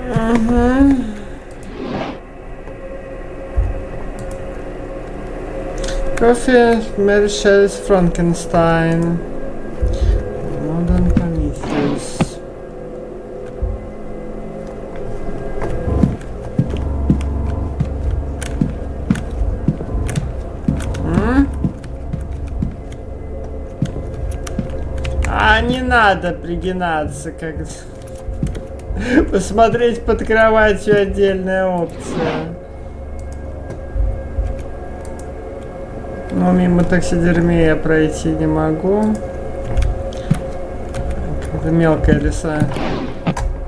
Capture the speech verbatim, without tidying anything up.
Угу. Кофе, Мэри Шеллис, Франкенстайн. Modern Prometheus. М? А не надо пригинаться, как посмотреть под кроватью отдельная опция. Но мимо таксидермии я пройти не могу. Это мелкая лиса.